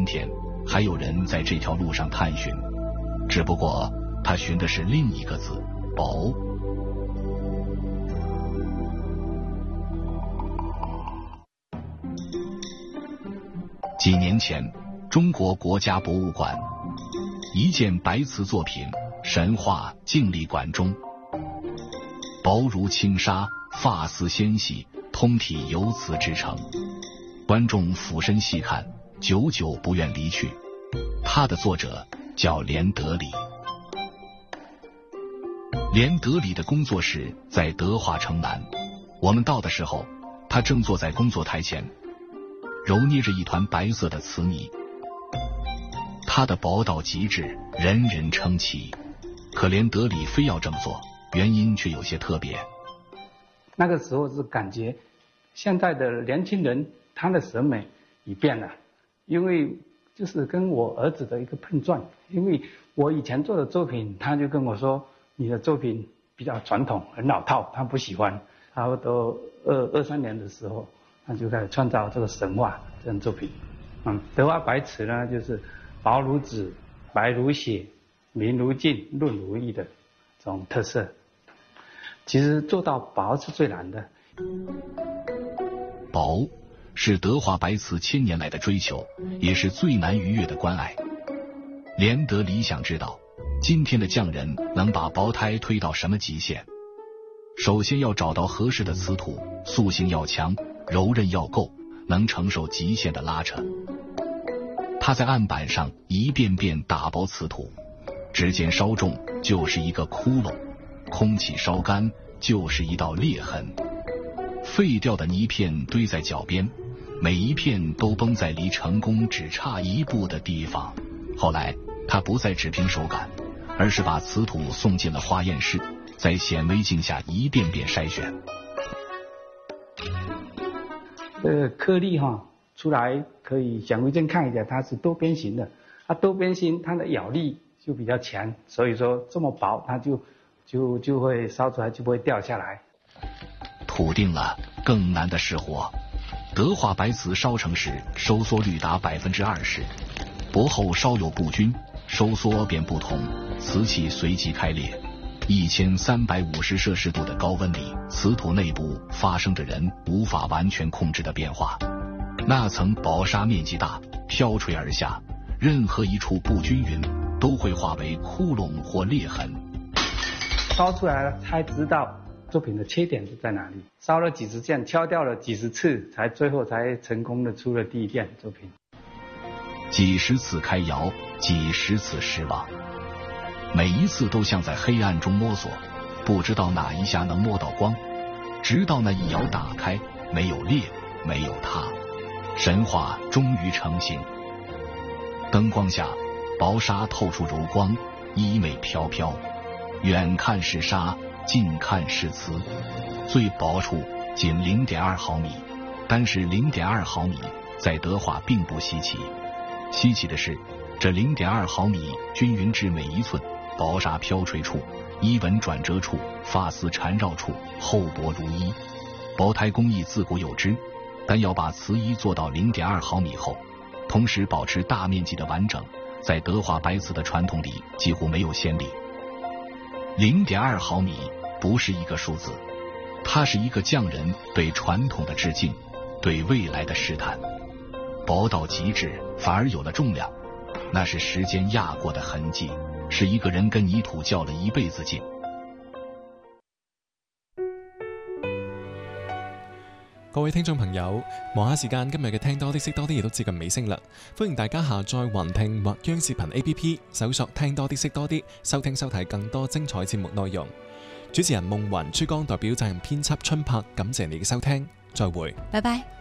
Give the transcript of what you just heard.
天，还有人在这条路上探寻，只不过他寻的是另一个字——宝。几年前，中国国家博物馆一件白瓷作品《神话静力馆》中，薄如轻纱，发丝纤细，通体由瓷制成。观众俯身细看，久久不愿离去。它的作者叫连德里。连德里的工作室在德化城南，我们到的时候，他正坐在工作台前，揉捏着一团白色的瓷泥。它的薄到极致，人人称奇。可连德里非要这么做，原因却有些特别。 那个时候是感觉现在的年轻人他的审美已变了，因为就是跟我儿子的一个碰撞。因为我以前做的作品，他就跟我说你的作品比较传统，很老套，他不喜欢。差不多23年的时候，他就开始创造这个神话这种作品。德化白瓷呢，就是薄如纸，白如雪，明如镜，润如玉的这种特色。其实做到薄是最难的。 薄是德化白瓷1000年来的追求，也是最难逾越的关隘。连德里想知道，今天的匠人能把薄胎推到什么极限？首先要找到合适的瓷土，塑性要强，柔韧要够，能承受极限的拉扯。他在案板上一遍遍打薄瓷土，指尖稍重就是一个窟窿，空气稍干就是一道裂痕。废掉的泥片堆在脚边，每一片都崩在离成功只差一步的地方。后来他不再只凭手感，而是把瓷土送进了化验室，在显微镜下一遍遍筛选。 颗粒出来可以显微镜看一下，它是多边形的。它多边形，它的咬力就比较强，所以说这么薄，它就会烧出来就不会掉下来。 土定了，更难的是活。德化白瓷烧成时收缩率达20%，薄后稍有不均，收缩便不同，瓷器随即开裂。1350摄氏度的高温里，瓷土内部发生着人无法完全控制的变化。那层薄纱面积大，飘垂而下，任何一处不均匀都会化为窟窿或裂痕。 烧出来了才知道作品的缺点是在哪里，烧了几十件，敲掉了几十次，最后才成功的出了第一件作品。 几十次开窑，几十次失望，每一次都像在黑暗中摸索，不知道哪一下能摸到光，直到那一窑打开，没有裂，没有塌，神话终于成型。灯光下，薄纱透出柔光，衣袂飘飘，远看是纱，近看是瓷，最薄处仅0.2毫米，但是0.2毫米在德化并不稀奇。稀奇的是，这0.2毫米均匀至每一寸，薄纱飘垂处，衣纹转折处，发丝缠绕处，厚薄如一。薄胎工艺自古有之，但要把瓷衣做到0.2毫米厚，同时保持大面积的完整，在德化白瓷的传统里几乎没有先例。0.2毫米不是一个数字，它是一个匠人对传统的致敬，对未来的试探。薄到极致，反而有了重量，那是时间压过的痕迹，是一个人跟泥土较了一輩子勁。 各位聽眾朋友，望下時間，今日嘅聽多啲識多啲亦都接近尾聲啦。歡迎大家下載雲聽或央視頻 APP， 搜索聽多啲識多啲，收聽收睇更多精彩節目內容。主持人夢雲、珠江代表責任編輯春柏，感謝你嘅收聽，再會， 拜拜。